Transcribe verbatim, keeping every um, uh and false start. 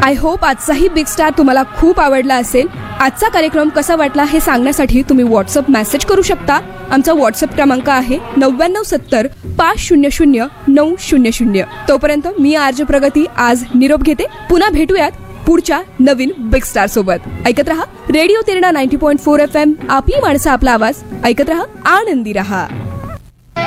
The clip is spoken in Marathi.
आय होप आजचाही बिग स्टार तुम्हाला खूप आवडला असेल. आजचा कार्यक्रम कसा वाटला हे सांगण्यासाठी तुम्ही व्हॉट्सअप मेसेज करू शकता. आमचा व्हॉट्सअप क्रमांक आहे नव्याण्णव सत्तर पाच शून्य शून्य नऊ शून्य शून्य. तोपर्यंत मी आरजे प्रगती आज निरोप घेते. पुन्हा भेटूयात पुढच्या नवीन बिग स्टार सोबत. ऐकत रहा radio Terna ninety point four F M. आपली माणसं, आपला आवाज. ऐकत रहा, आनंदी रहा.